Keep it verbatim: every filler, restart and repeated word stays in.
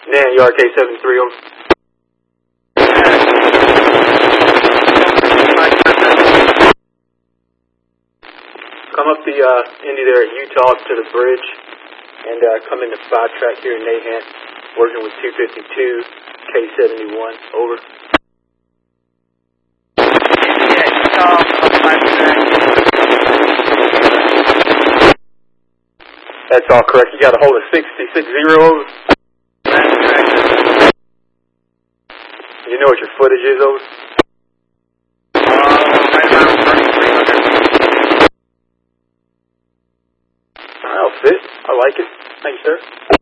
Nan, you R K seventy-three, over. Come up the uh, Indy there at Utah to the bridge and uh, come into five track here in Nahant, working with two fifty-two, K seventy-one, over. Yeah, Utah, five track. That's all correct. You got a hold of sixty-six zero, over. You know what your footage is, over? Uh, right around thirty-three hundred. That'll fit. I like it. Thank you, sir.